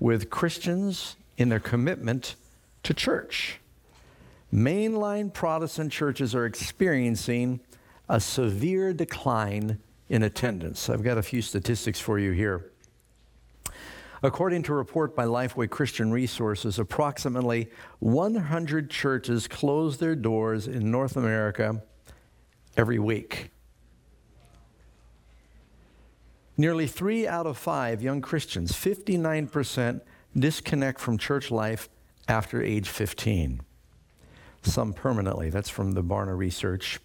with Christians in their commitment to church. Mainline Protestant churches are experiencing a severe decline in attendance. I've got a few statistics for you here. According to a report by Lifeway Christian Resources, approximately 100 churches close their doors in North America every week. Nearly 3 out of 5 young Christians, 59%, disconnect from church life after age 15. Some permanently. That's from the Barna research.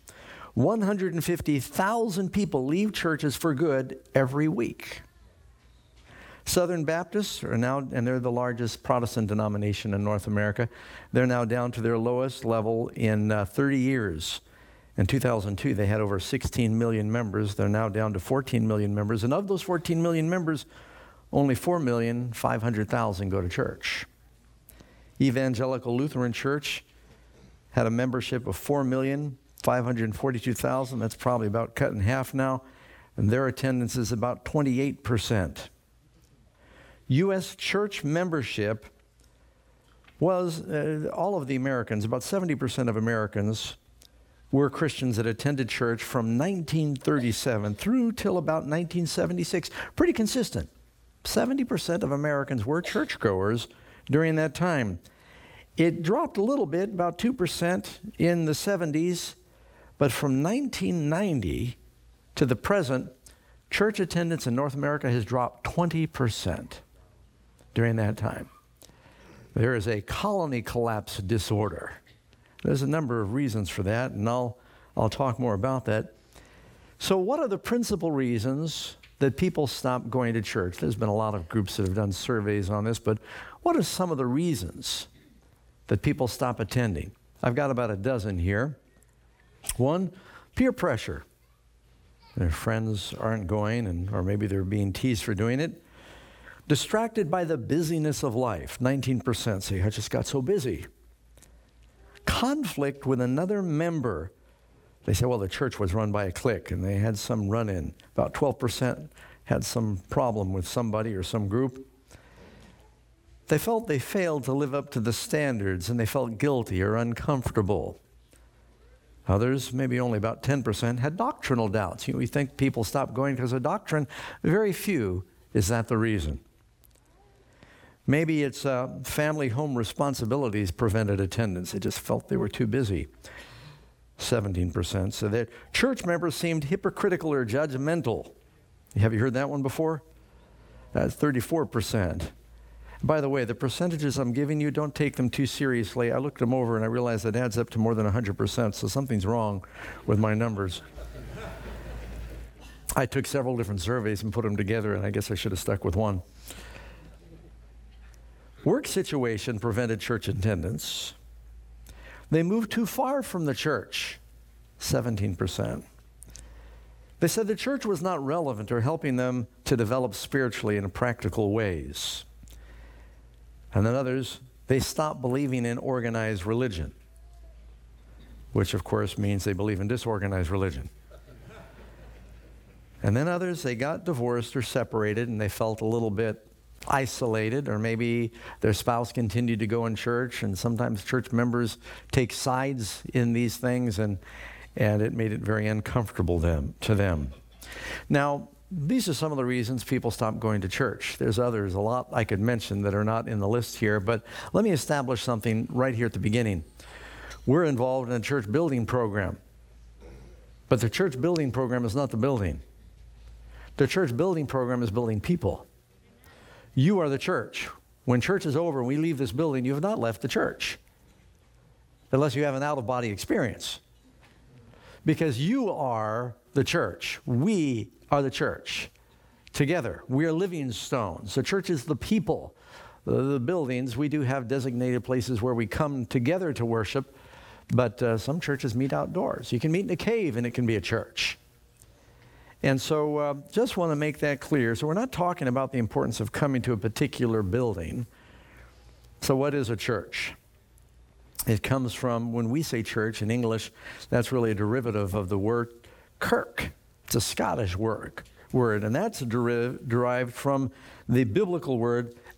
150,000 people leave churches for good every week. Southern Baptists are now, and they're the largest Protestant denomination in North America, they're now down to their lowest level in 30 years. In 2002, they had over 16 million members. They're now down to 14 million members. And of those 14 million members, only 4,500,000 go to church. Evangelical Lutheran Church had a membership of 4,542,000. That's probably about cut in half now. And their attendance is about 28%. U.S. church membership was, all of the Americans, about 70% of Americans were Christians that attended church from 1937 through till about 1976. Pretty consistent. 70% of Americans were churchgoers during that time. It dropped a little bit, about 2% in the 70s, but from 1990 to the present, church attendance in North America has dropped 20% during that time. There is a colony collapse disorder. There's a number of reasons for that, and I'll talk more about that. So what are the principal reasons that people stop going to church? There's been a lot of groups that have done surveys on this, but what are some of the reasons that people stop attending? I've got about a dozen here. One, peer pressure. Their friends aren't going, or maybe they're being teased for doing it. Distracted by the busyness of life. 19% say, I just got so busy. Conflict with another member. They say, well, the church was run by a clique, and they had some run-in. About 12% had some problem with somebody or some group. They felt they failed to live up to the standards, and they felt guilty or uncomfortable. Others, maybe only about 10%, had doctrinal doubts. We think people stop going because of doctrine. Very few is that the reason. Maybe it's family home responsibilities prevented attendance. They just felt they were too busy. 17%. So that church members seemed hypocritical or judgmental. Have you heard that one before? That's 34%. By the way, the percentages I'm giving you, don't take them too seriously. I looked them over and I realized it adds up to more than 100%, so something's wrong with my numbers. I took several different surveys and put them together, and I guess I should have stuck with one. Work situation prevented church attendance. They moved too far from the church, 17%. They said the church was not relevant or helping them to develop spiritually in practical ways. And then others, they stopped believing in organized religion, which of course means they believe in disorganized religion. And then others, they got divorced or separated, and they felt a little bit isolated, or maybe their spouse continued to go in church, and sometimes church members take sides in these things, and it made it very uncomfortable to them. Now, these are some of the reasons people stop going to church. There's others, a lot I could mention that are not in the list here, but let me establish something right here at the beginning. We're involved in a church building program, but the church building program is not the building. The church building program is building people. You are the church. When church is over and we leave this building, you have not left the church, unless you have an out-of-body experience. Because you are the church. We are the church. Together, we are living stones. The church is the people. The buildings, we do have designated places where we come together to worship, but some churches meet outdoors. You can meet in a cave and it can be a church. And so just want to make that clear. So we're not talking about the importance of coming to a particular building. So what is a church? It comes from, when we say church in English, that's really a derivative of the word kirk. It's a Scottish word, and that's derived from the biblical word